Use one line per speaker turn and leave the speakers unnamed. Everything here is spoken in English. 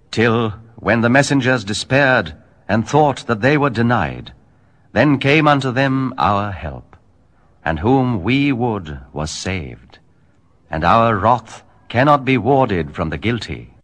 till, when the messengers despaired, and thought that they were denied, then came unto them our help, and whom we would was saved, and our wrath cannot be warded from the guilty.